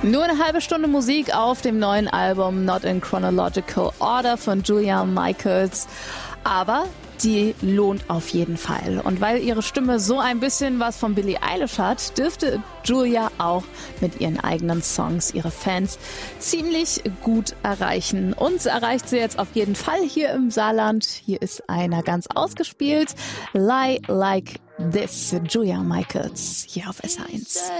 Nur eine halbe Stunde Musik auf dem neuen Album Not in Chronological Order von Julia Michaels. Aber die lohnt auf jeden Fall. Und weil ihre Stimme so ein bisschen was von Billie Eilish hat, dürfte Julia auch mit ihren eigenen Songs ihre Fans ziemlich gut erreichen. Uns erreicht sie jetzt auf jeden Fall hier im Saarland. Hier ist einer ganz ausgespielt. Lie Like This, Julia Michaels, hier auf SH1.